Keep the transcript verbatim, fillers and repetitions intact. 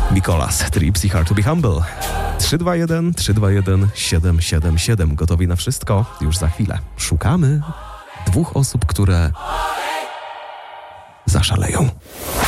Mikolas, Trips i Hard to be Humble. trzy dwa jeden, trzy dwa jeden, siedem siedem siedem. Gotowi na wszystko? Już za chwilę. Szukamy dwóch osób, które zaszaleją.